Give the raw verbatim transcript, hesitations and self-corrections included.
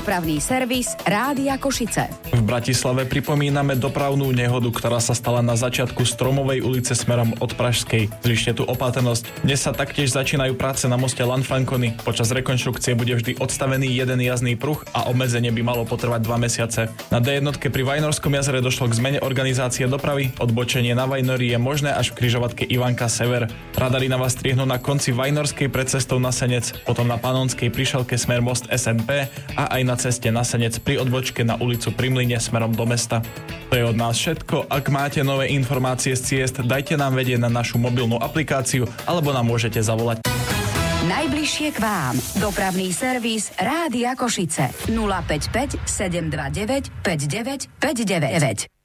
Dopravný servis Rádia Košice. V Bratislave pripomíname dopravnú nehodu, ktorá sa stala na začiatku Stromovej ulice smerom od Pražskej. Zvyšte tu opatrnosť. Dnes sa taktiež začínajú práce na moste Lanfankony. Počas rekonštrukcie bude vždy odstavený jeden jazdný pruh a obmedzenie by malo potrvať dva mesiace. Na dé jedna pri Vajnorskom jazere došlo k zmene organizácie dopravy. Odbočenie na Vajnori je možné až v križovatke Ivanka Sever. Radary na vás striehnú na konci Vajnorskej pred cestou na Senec, potom na Panonskej prišelke smer most es en pé a aj na ceste na Senec pri odbočke na ulicu Pri Mlyne smerom do mesta. To je od nás všetko. Ak máte nové informácie z ciest, dajte nám vedieť na našu mobilnú aplikáciu alebo nám môžete zavolať. Najbližšie k vám. Dopravný servis Rádia Košice. nula päť päť sedem dva deväť päť deväť päť deväť.